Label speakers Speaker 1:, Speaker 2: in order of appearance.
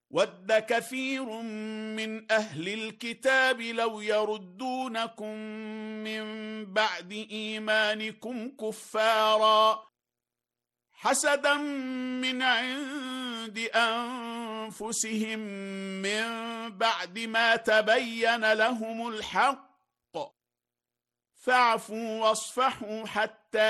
Speaker 1: ود كثير من أهل الكتاب لو يردونكم من بعد إيمانكم كفارا حسدا من عند أنفسهم من بعد ما تبين لهم الحق فاعفوا واصفحوا حتى